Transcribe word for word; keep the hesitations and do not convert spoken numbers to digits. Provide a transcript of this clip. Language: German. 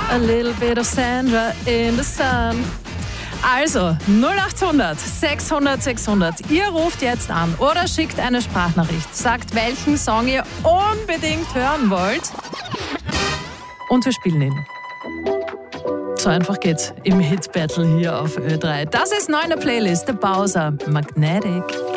A little bit of Sandra in the sun. Also null achthundert sechshundert sechshundert. Ihr ruft jetzt an oder schickt eine Sprachnachricht. Sagt, welchen Song ihr unbedingt hören wollt. Und wir spielen ihn. So einfach geht's im Hit Battle hier auf Ö drei. Das ist neu in der Playlist, der Bowser Magnetic.